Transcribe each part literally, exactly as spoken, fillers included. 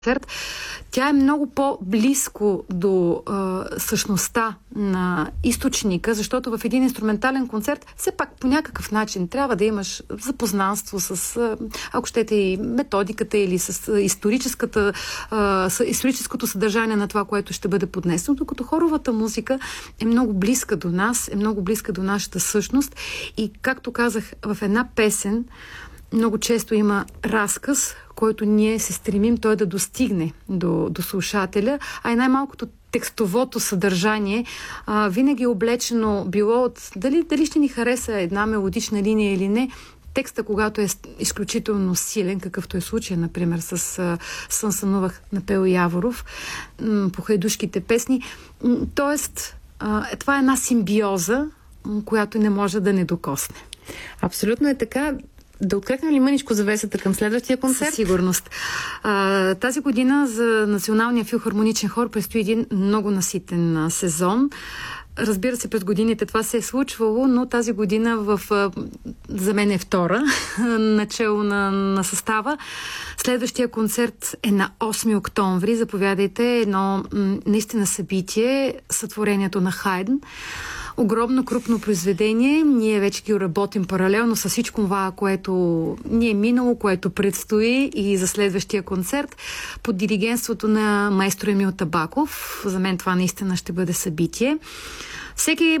концерт, тя е много по-близко до а, същността на източника, защото в един инструментален концерт все пак по някакъв начин трябва да имаш запознанство с, а, ако щете, и методиката или с историческата, а, с историческото съдържание на това, което ще бъде поднесено, докато хоровата музика е много близка до нас, е много близка до нашата същност и, както казах, в една песен много често има разказ, който ние се стремим той да достигне до, до слушателя, а и най-малкото текстовото съдържание а, винаги е облечено било от дали, дали ще ни хареса една мелодична линия или не. Текста, когато е изключително силен, какъвто е случай, например, с а, Сън сънувах на Пейо Яворов, м- по хайдушките песни. М- тоест, а, е, това е една симбиоза, м- която не може да не докосне. Абсолютно е така. Да открехнем ли мъничко завесата към следващия концерт? Със сигурност. А, тази година за Националния филхармоничен хор предстои един много наситен а, сезон. Разбира се, през годините това се е случвало, но тази година в, а, за мен е втора начало на, на състава. Следващия концерт е на осми октомври. Заповядайте, едно м, наистина събитие, сътворението на Хайден. Огромно крупно произведение. Ние вече ги работим паралелно с всичко това, което ни е минало, което предстои и за следващия концерт под диригентството на маестро Емил Табаков. За мен това наистина ще бъде събитие. Всеки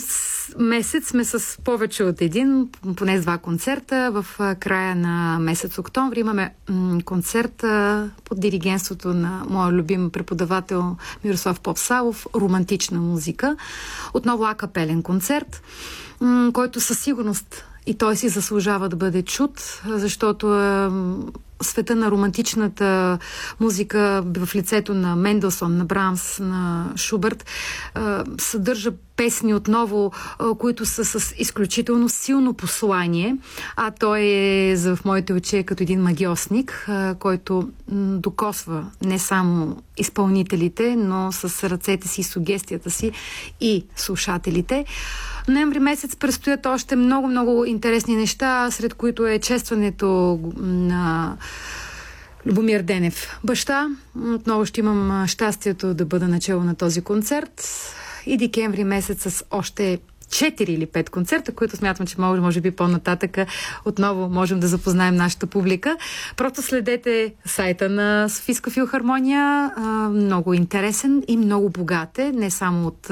месец сме с повече от един, поне с два концерта. В края на месец октомври имаме концерт под диригентството на моя любим преподавател Мирослав Попсалов, романтична музика. Отново акапелен концерт, който със сигурност и той си заслужава да бъде чут, защото е света на романтичната музика в лицето на Менделсон, на Брамс, на Шуберт съдържа песни отново, които са с изключително силно послание, а той е в моите очи като един магиосник, който докосва не само изпълнителите, но с ръцете си, сугестията си и слушателите. Ноември месец предстоят още много-много интересни неща, сред които е честването на Любомир Денев баща. Отново ще имам щастието да бъда начало на този концерт. И декември месец с още четири или пет концерта, които смятам, че може, може би по-нататъка отново можем да запознаем нашата публика. Просто следете сайта на Софийска филхармония. Много интересен и много богат е, не само от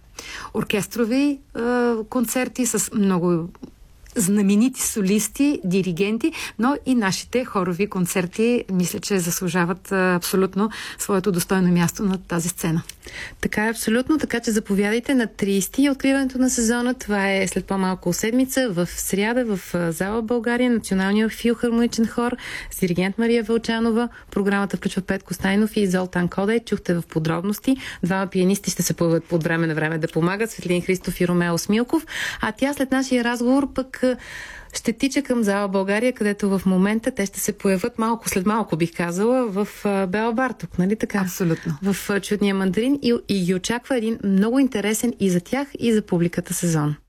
оркестрови концерти с много знаменити солисти, диригенти, но и нашите хорови концерти, мисля, че заслужават абсолютно своето достойно място на тази сцена. Така е, абсолютно. Така че заповядайте на тридесети откриването на сезона. Това е след по-малко седмица в сряда в зала България, Националния филхармоничен хор с диригент Мария Вълчанова. Програмата включва Петко Стайнов и Золтан Кодай. Чухте в подробности. Двама пианисти ще се появят под време на време да помагат. Светлин Христов и Ромео Смилков. А тя след нашия разговор пък ще тича към зала България, където в момента те ще се появят малко след малко, бих казала, в Бела Барток, нали така? Абсолютно. В Чудния мандарин и, и ги очаква един много интересен и за тях, и за публиката сезон.